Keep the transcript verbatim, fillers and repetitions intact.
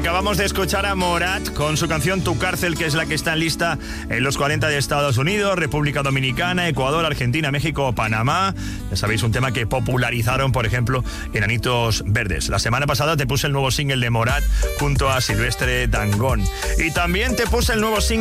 Acabamos de escuchar a Morat con su canción Tu Cárcel, que es la que está en lista en los cuarenta de Estados Unidos, República Dominicana, Ecuador, Argentina, México, Panamá. Ya sabéis, un tema que popularizaron, por ejemplo, Enanitos Verdes. La semana pasada te puse el nuevo single de Morat junto a Silvestre Dangond. Y también te puse el nuevo single